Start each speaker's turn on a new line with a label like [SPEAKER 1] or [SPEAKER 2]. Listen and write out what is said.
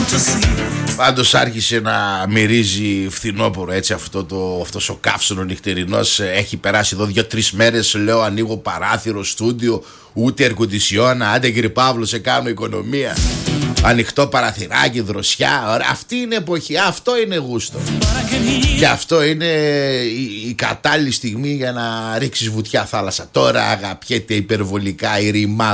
[SPEAKER 1] Πάντως άρχισε να μυρίζει φθινόπωρο, έτσι, αυτός ο καύσωνο νυχτερινός. Έχει περάσει εδώ 2-3 μέρες, λέω, ανοίγω παράθυρο, στούντιο, ούτε ερκοντισιόνα. Άντε κύριε Παύλο, σε κάνω οικονομία. Ανοιχτό παραθυράκι, δροσιά. Ωραία. Αυτή είναι εποχή, αυτό είναι γούστο. Και αυτό είναι η κατάλληλη στιγμή για να ρίξεις βουτιά θάλασσα. Τώρα αγαπιέται υπερβολικά η ρημάδα.